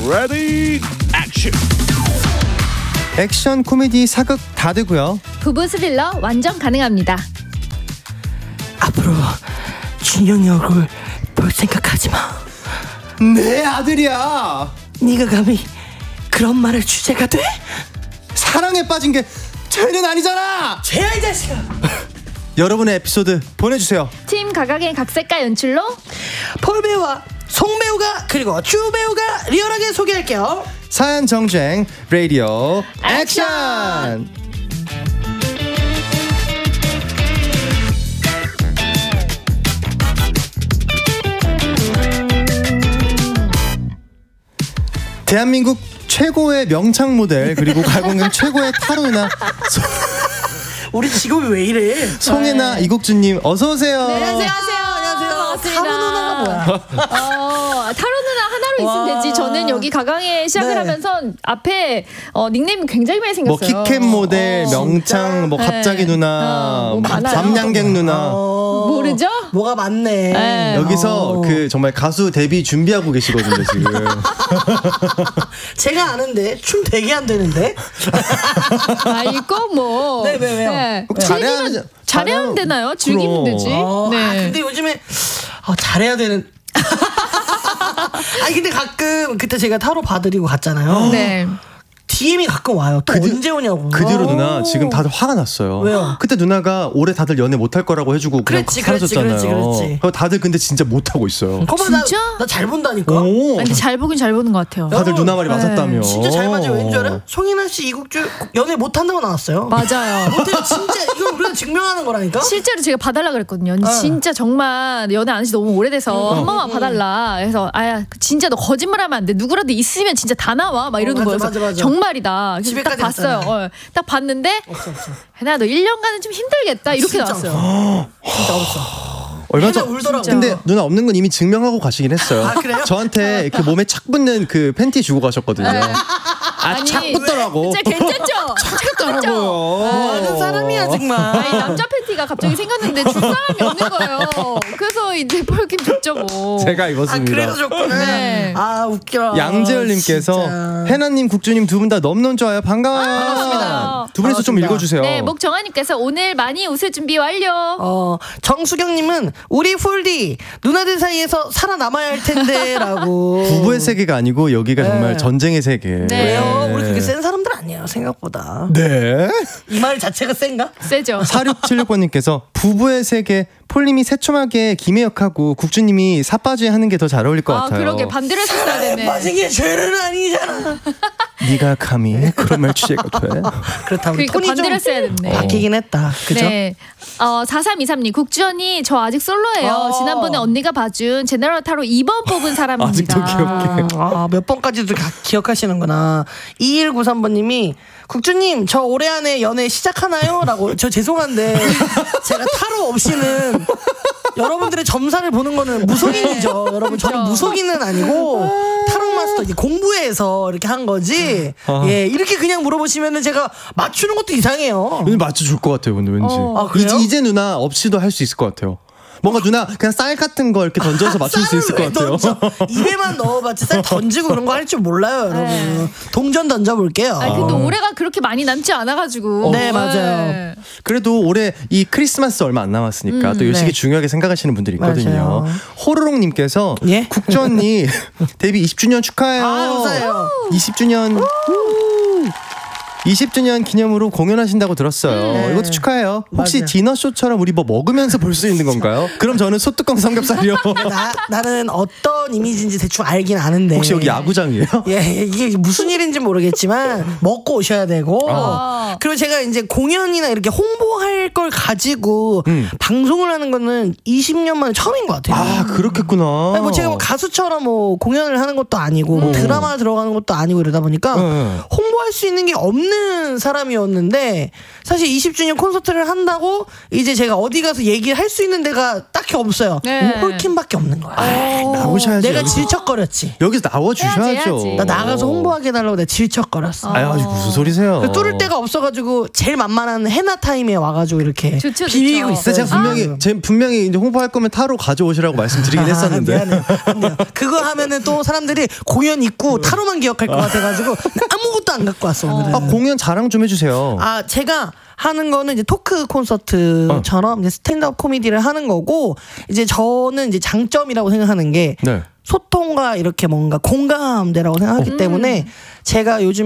레디 액션. 액션 코미디 사극 다 되고요. 부부 스릴러 완전 가능합니다. 앞으로 준영이 얼굴 볼 생각하지 마. 내 아들이야. 네가 감히 그런 말을 주제가 돼? 사랑에 빠진 게 죄는 아니잖아. 죄야 이 자식아. 여러분의 에피소드 보내주세요. 팀 가각의 각색과 연출로 폴 배우와 송 배우가 그리고 주 배우가 리얼하게 소개할게요. 사연 정쟁 라디오 액션. 대한민국 최고의 명창 모델 그리고 가공은 최고의 타로나 우리 직업이 왜 이래? 송혜나 이국주님 어서 오세요. 네, 안녕하세요. 반갑습니다. 타로 누나가 뭐야? 타로 누나 하나로 있으면 되지. 저는 여기 가강에 시작을 네. 하면서 앞에 닉네임이 굉장히 많이 뭐 생겼어요. 키캣 모델, 명창, 진짜? 뭐 갑자기 네. 누나, 뭐 많아요. 삼양갱 누나. 모르죠? 뭐가 많네. 네. 여기서 그 정말 가수 데뷔 준비하고 계시거든요 지금. 제가 아는데 춤 되게 안 되는데. 이거 뭐. 네, 왜요? 꼭 잘해야 잘하면 되나요? 즐기면 그럼. 되지. 근데 요즘에 잘해야 되는. 아니 근데 가끔 그때 제가 타로 봐드리고 갔잖아요. 네. DM이 가끔 와요. 또 언제 오냐고. 그 뒤로 누나 지금 다들 화가 났어요. 왜요? 그때 누나가 올해 다들 연애 못할 거라고 해주고 그냥 그렇지, 사라졌잖아요. 그렇지. 다들 근데 진짜 못하고 있어요. 진짜? 나 잘 본다니까. 오, 근데 잘 보긴 잘 보는 것 같아요. 다들 누나 말이 맞았다며. 진짜 잘 맞아요. 왠줄 알아? 송혜나 씨 이국주 연애 못한다고 나왔어요. 맞아요. 못해요. 진짜 이거 우리가 증명하는 거라니까. 실제로 제가 봐달라 그랬거든요. 근데 진짜 정말 연애 안 한 지 너무 오래돼서 한 번만 봐달라. 그래서 진짜 너 거짓말하면 안 돼. 누구라도 있으면 진짜 다 나와. 막 이러는 거예요. 맞아. 정말이다. 그래서 딱 집에까지 봤어요. 딱 봤는데 없어. 혜나 너 1년간은 좀 힘들겠다. 이렇게 진짜 나왔어요. 진짜 없어. 얼마 혜나 전 울더라고. 근데 누나 없는 건 이미 증명하고 가시긴 했어요. 아, 그래요? 저한테 그 몸에 착 붙는 그 팬티 주고 가셨거든요. 착 붙더라고. 진짜 괜찮죠? 착했죠? 뭐 하는 사람이야 정말. 남자 팬티가 갑자기 생겼는데 줄 사람이 없는 거예요. 그래서 이제 폴킴 줬죠 뭐. 제가 입었습니다. 그래서 좋구나. 네. 웃겨. 양재열님께서 해나님, 국주님 두 분 다 너무너무 좋아요. 반가워요. 반갑습니다. 두 분이서 좀 반갑습니다. 읽어주세요. 네, 목정아님께서 오늘 많이 웃을 준비 완료. 정수경님은 우리 폴디 누나들 사이에서 살아남아야 할 텐데라고. 부부의 세계가 아니고 여기가 정말 전쟁의 세계. 네. 왜요? 우리 그렇게 센 사람들 아니에요 생각보다. 네. 이 말 자체가 센가? 세죠. 4676번님께서 부부의 세계 폴님이 새초하게 김혜역하고 국주님이 사빠지 하는 게 더 잘 어울릴 것 같아요. 그러게 반대로 했어야 되네. 빠진 게 죄는 아니잖아. 네가 감히 그런 말 취재가 돼? 그렇다고 그러니까 톤이 반대로 좀 했어야 됐네. 바뀌긴 했다. 그죠? 네. 4323님 국주 언니 저 아직 솔로예요. 지난번에 언니가 봐준 제너럴 타로 2번 뽑은 사람입니다. 아직도 기억해. 몇 번까지도 기억하시는구나. 2193번님이 국주님 저 올해 안에 연애 시작하나요? 라고. 저 죄송한데 제가 타로 없이는 여러분들의 점사를 보는 거는 무속인이죠. 여러분 저는 무속인은 아니고 타로 마스터 이제 공부해서 이렇게 한 거지. 예, 이렇게 그냥 물어보시면은 제가 맞추는 것도 이상해요. 오늘 맞춰줄 것 같아요. 근데 왠지 그래요? 이제 누나 없이도 할 수 있을 것 같아요. 뭔가 누나 그냥 쌀 같은 거 이렇게 던져서 맞출 수 있을 것 같아요. 입에만 넣어봤지 쌀 던지고 그런 거 할 줄 몰라요, 여러분. 동전 던져볼게요. 근데 올해가 그렇게 많이 남지 않아가지고. 네, 맞아요. 그래도 올해 이 크리스마스 얼마 안 남았으니까 또 이 시기 네. 중요하게 생각하시는 분들이 있거든요. 맞아요. 호로록님께서 예? 국주 언니 데뷔 20주년 축하해요. 감사해요. 20주년 20주년 기념으로 공연하신다고 들었어요. 이것도 축하해요. 혹시 맞아요. 디너쇼처럼 우리 뭐 먹으면서 볼 수 있는 건가요? 그럼 저는 소뚜껑 삼겹살이요. 나는 어떤 이미지인지 대충 알긴 아는데. 혹시 여기 야구장이에요? 예, 이게 무슨 일인지 모르겠지만 먹고 오셔야 되고. 그리고 제가 이제 공연이나 이렇게 홍보할 걸 가지고 방송을 하는 거는 20년 만에 처음인 것 같아요. 아, 그렇겠구나. 아니, 뭐 제가 뭐 가수처럼 뭐 공연을 하는 것도 아니고 뭐 드라마 들어가는 것도 아니고 이러다 보니까 홍보할 수 있는 게 없는 없는 사람이었는데 사실 20주년 콘서트를 한다고 이제 제가 어디 가서 얘기할 수 있는 데가 딱히 없어요. 네. 홀킴밖에 없는 거야. 나오셔야죠. 내가 질척거렸지. 여기서 나와주셔야죠. 해야지. 나 나가서 홍보하게 해달라고 내가 질척거렸어. 아유, 무슨 소리세요? 뚫을 데가 없어가지고 제일 만만한 해나 타임에 와가지고 이렇게 좋죠, 비비고 좋죠. 있어요. 제가 분명히 이제 홍보할 거면 타로 가져오시라고 말씀드리긴 했었는데. 미안해요. 안 돼요. 그거 하면은 또 사람들이 공연 있고 타로만 기억할 것 같아가지고 아무것도 안 갖고 왔어 오늘은. 공연 자랑 좀 해주세요. 제가 하는 거는 이제 토크 콘서트처럼 이제 스탠드업 코미디를 하는 거고 이제 저는 이제 장점이라고 생각하는 게 네. 소통과 이렇게 뭔가 공감대라고 생각하기 때문에 제가 요즘